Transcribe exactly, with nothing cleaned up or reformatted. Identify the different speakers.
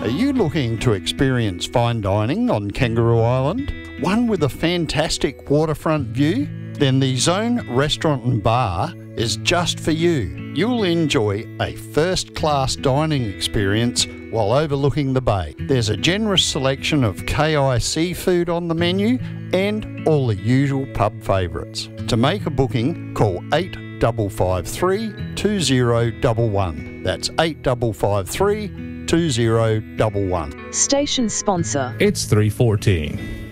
Speaker 1: Are you looking to experience fine dining on Kangaroo Island? One with a fantastic waterfront view? Then the Zone Restaurant and Bar is just for you. You'll enjoy a first-class dining experience while overlooking the bay. There's a generous selection of K I seafood on the menu and all the usual pub favourites. To make a booking, call eight five five three, two zero one one. That's eight five five three, two zero one one.
Speaker 2: Station sponsor.
Speaker 3: It's three fourteen.